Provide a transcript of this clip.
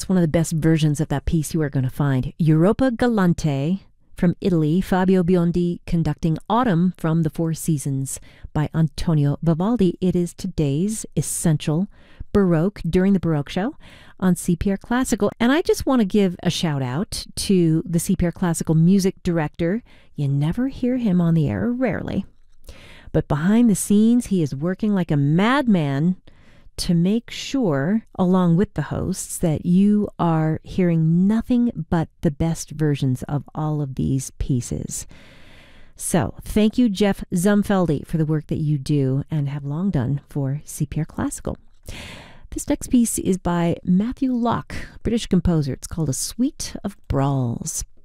one of the best versions of that piece you are going to find. Europa Galante from Italy, Fabio Biondi conducting Autumn from the Four Seasons by Antonio Vivaldi. It is today's essential Baroque during the Baroque show on CPR Classical. And I just want to give a shout out to the CPR Classical music director. You never hear him on the air, rarely. But behind the scenes, he is working like a madman to make sure, along with the hosts, that you are hearing nothing but the best versions of all of these pieces. So thank you, Jeff Zumfeldy, for the work that you do and have long done for CPR Classical. This next piece is by Matthew Locke, British composer. It's called A Suite of Brawls.